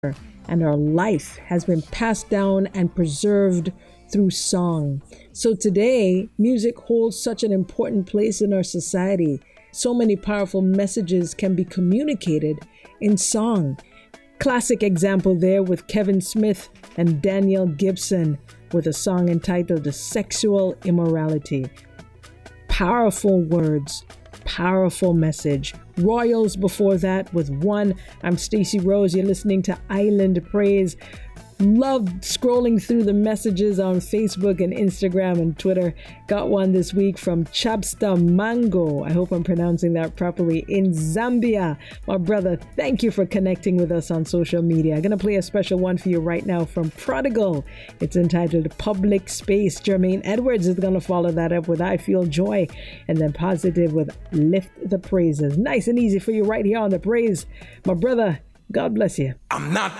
and our life has been passed down and preserved through song. So today, music holds such an important place in our society. So many powerful messages can be communicated in song. Classic example there with Kevin Smith and Daniel Gibson with a song entitled Sexual Immorality. Powerful words, powerful message. Royals before that with One. I'm Stacey Rose. You're listening to Island Praise. Love scrolling through the messages on Facebook and Instagram and Twitter. Got one this week from Chabsta Mango. I hope I'm pronouncing that properly. In Zambia. My brother, thank you for connecting with us on social media. I'm going to play a special one for you right now from Prodigal. It's entitled Public Space. Jermaine Edwards is going to follow that up with I Feel Joy. And then Positive with Lift the Praises. Nice and easy for you right here on The Praise. My brother, God bless you. I'm not